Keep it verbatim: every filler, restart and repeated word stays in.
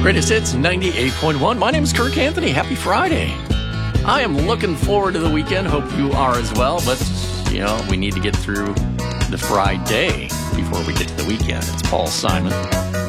Greatest Hits ninety-eight point one. My name is Kirk Anthony. Happy Friday. I am looking forward to the weekend. Hope you are as well. But, you know, we need to get through the Friday before we get to the weekend. It's Paul Simon.